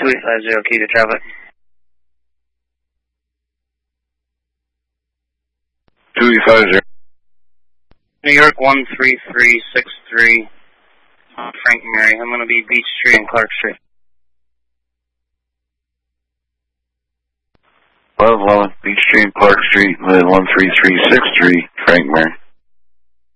2850, key to traffic. New York 13363, Frank Mary. I'm going to be Beach Street and Clark Street. 1111, Beach Street and Clark Street with 13363, Frank Mary.